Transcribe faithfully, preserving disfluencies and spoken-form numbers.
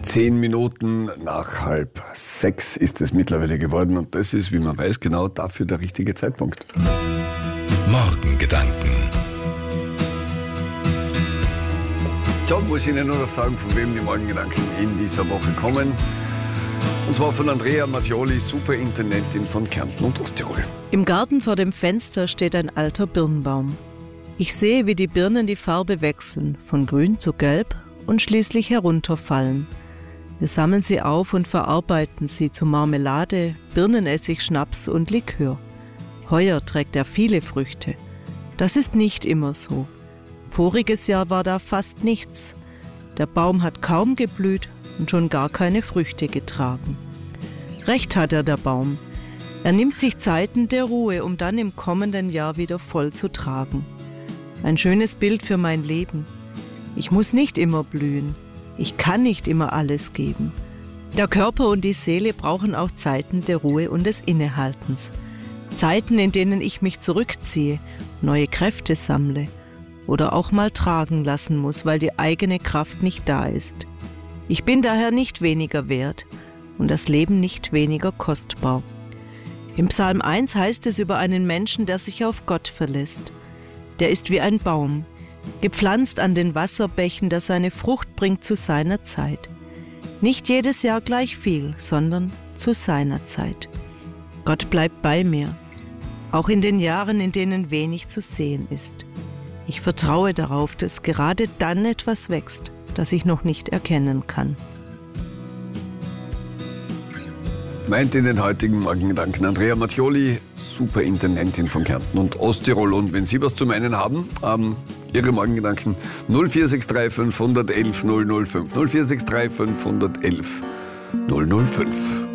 Zehn Minuten nach halb sechs ist es mittlerweile geworden und das ist, wie man weiß, genau dafür der richtige Zeitpunkt. Morgengedanken. Tja, muss ich Ihnen nur noch sagen, von wem die Morgengedanken in dieser Woche kommen. Und zwar von Andrea Mattioli, Superintendentin von Kärnten und Osttirol. Im Garten vor dem Fenster steht ein alter Birnbaum. Ich sehe, wie die Birnen die Farbe wechseln, von grün zu gelb und schließlich herunterfallen. Wir sammeln sie auf und verarbeiten sie zu Marmelade, Birnenessig, Schnaps und Likör. Heuer trägt er viele Früchte. Das ist nicht immer so. Voriges Jahr war da fast nichts. Der Baum hat kaum geblüht und schon gar keine Früchte getragen. Recht hat er, der Baum. Er nimmt sich Zeiten der Ruhe, um dann im kommenden Jahr wieder voll zu tragen. Ein schönes Bild für mein Leben. Ich muss nicht immer blühen. Ich kann nicht immer alles geben. Der Körper und die Seele brauchen auch Zeiten der Ruhe und des Innehaltens. Zeiten, in denen ich mich zurückziehe, neue Kräfte sammle oder auch mal tragen lassen muss, weil die eigene Kraft nicht da ist. Ich bin daher nicht weniger wert und das Leben nicht weniger kostbar. Im Psalm eins heißt es über einen Menschen, der sich auf Gott verlässt. Der ist wie ein Baum, gepflanzt an den Wasserbächen, der seine Frucht bringt zu seiner Zeit. Nicht jedes Jahr gleich viel, sondern zu seiner Zeit. Gott bleibt bei mir, auch in den Jahren, in denen wenig zu sehen ist. Ich vertraue darauf, dass gerade dann etwas wächst, das ich noch nicht erkennen kann. Meint in den heutigen Morgengedanken Andrea Mattioli, Superintendentin von Kärnten und Osttirol. Und wenn Sie was zu meinen haben, ähm, Ihre Morgengedanken null vier sechs drei fünf eins eins null null fünf null vier sechs drei fünf eins eins null null fünf.